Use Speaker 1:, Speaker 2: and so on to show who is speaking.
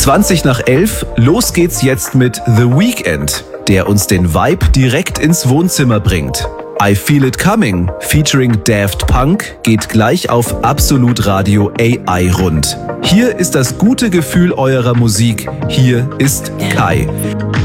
Speaker 1: 20 nach 11, los geht's jetzt mit The Weeknd, der uns den Vibe direkt ins Wohnzimmer bringt. I Feel It Coming featuring Daft Punk geht gleich auf Absolut Radio AI rund. Hier ist das gute Gefühl eurer Musik. Hier ist Kai.